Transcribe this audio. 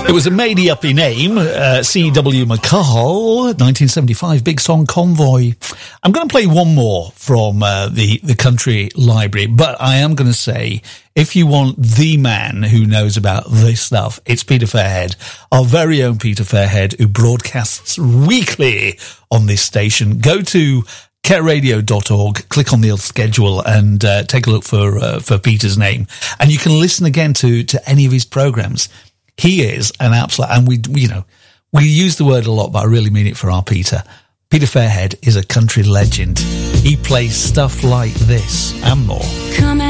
It was a made-uppy name, C.W. McCall, 1975, big song Convoy. I'm going to play one more from the Country Library, but I am going to say, if you want the man who knows about this stuff, it's Peter Fairhead, our very own Peter Fairhead, who broadcasts weekly on this station. Go to ketradio.org, click on the schedule and take a look for Peter's name. And you can listen again to any of his programs. He is an absolute, and we use the word a lot, but I really mean it for our Peter. Peter Fairhead is a country legend. He plays stuff like this and more.